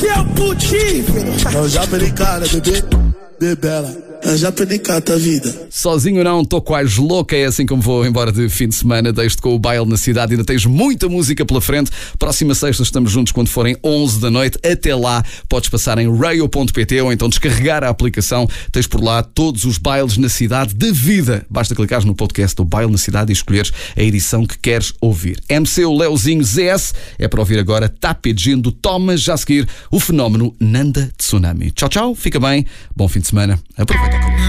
Esse é o possível. Eu já perdi cara, bebê, bebela. Eu já perdi cara da vida. Sozinho não, estou quase louca. É assim como vou embora de fim de semana. Deixo-te com o baile na cidade. Ainda tens muita música pela frente. Próxima sexta estamos juntos quando forem 11 da noite. Até lá podes passar em rayo.pt ou então descarregar a aplicação. Tens por lá todos os bailes na cidade de vida. Basta clicares no podcast do Baile na Cidade e escolheres a edição que queres ouvir. MC o Leozinho ZS é para ouvir agora Tapedinho Thomas. Já a seguir o fenómeno Nanda Tsunami. Tchau, tchau. Fica bem. Bom fim de semana. Aproveita.